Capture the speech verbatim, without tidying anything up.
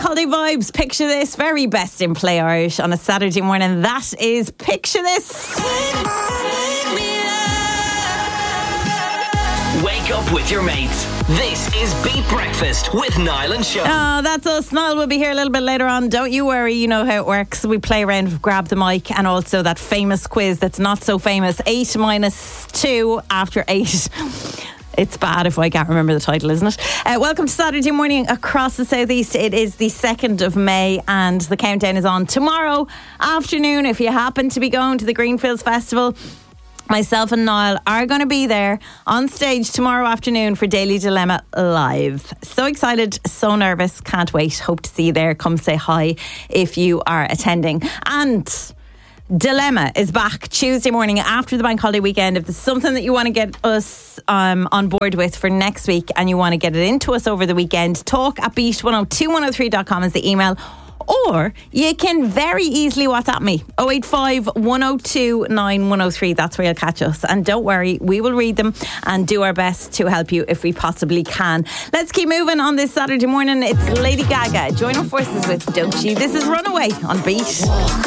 holiday vibes. Picture this, very best in Play Irish on a Saturday morning. That is Picture This. Wake up with your mates. This is Beat Breakfast with Niall and Sean. Oh, that's us. Niall will be here a little bit later on. Don't you worry, you know how it works. We play around with Grab the Mic and also that famous quiz that's not so famous. Eight minus two after eight. It's bad if I can't remember the title, isn't it? Uh, welcome to Saturday morning across the southeast. It is the second of May and the countdown is on tomorrow afternoon. If you happen to be going to the Greenfields Festival, myself and Niall are going to be there on stage tomorrow afternoon for Daily Dilemma Live. So excited, so nervous, can't wait. Hope to see you there. Come say hi if you are attending. And Dilemma is back Tuesday morning after the bank holiday weekend. If there's something that you want to get us um, on board with for next week and you want to get it into us over the weekend, talk at beat one oh two one oh three dot com is the email. Or you can very easily WhatsApp me, oh eight five, one oh two, nine one oh three. That's where you'll catch us. And don't worry, we will read them and do our best to help you if we possibly can. Let's keep moving on this Saturday morning. It's Lady Gaga. Join our forces with Don't You. This is Runaway on Beat.